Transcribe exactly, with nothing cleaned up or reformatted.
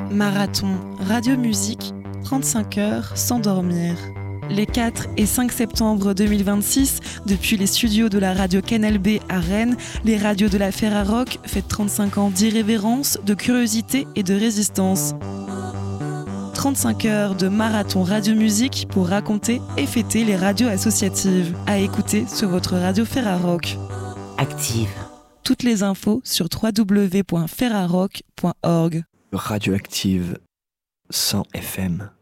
Marathon Radio-Musique, trente-cinq heures sans dormir. Les quatre et cinq septembre deux mille vingt-six, depuis les studios de la radio Canal B à Rennes, les radios de la Ferrarock fêtent trente-cinq ans d'irrévérence, de curiosité et de résistance. trente-cinq heures de marathon radio-musique pour raconter et fêter les radios associatives. À écouter sur votre radio Ferrarock. Active. Toutes les infos sur w w w point ferrarock point org. Radioactive cent F M.